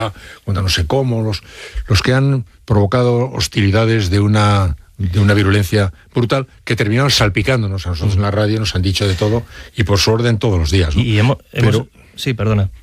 contra no sé cómo, los que han provocado hostilidades de una virulencia brutal, que terminaron salpicándonos a nosotros en la radio, nos han dicho de todo, y por su orden todos los días, ¿no? Sí, perdona.